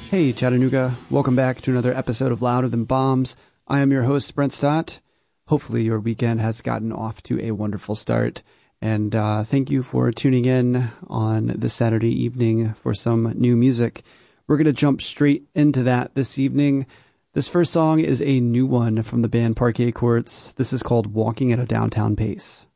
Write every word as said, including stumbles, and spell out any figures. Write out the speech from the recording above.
Hey, Chattanooga. Welcome back to another episode of Louder Than Bombs. I am your host, Brent Stott. Hopefully your weekend has gotten off to a wonderful start. And uh, thank you for tuning in on this Saturday evening for some new music. We're going to jump straight into that this evening. This first song is a new one from the band Parquet Courts. This is called Walking at a Downtown Pace.